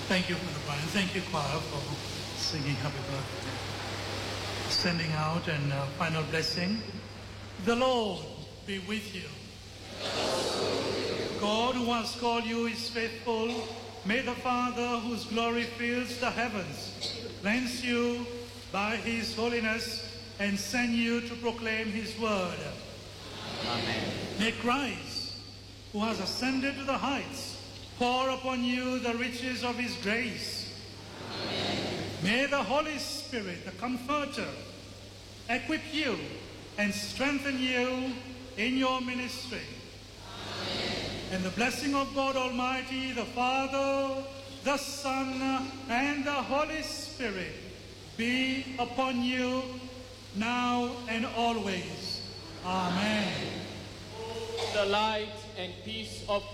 Thank you, Brother Brian. Thank you, choir, for singing Happy Birthday. Sending out and final blessing. The Lord be with you. God who has called you is faithful. May the Father, whose glory fills the heavens, cleanse you by his holiness and send you to proclaim his word. Amen. May Christ, who has ascended to the heights, pour upon you the riches of his grace. Amen. May the Holy Spirit, the Comforter, equip you and strengthen you in your ministry. Amen. And the blessing of God Almighty, the Father, the Son, and the Holy Spirit be upon you now and always. Amen. The light and peace of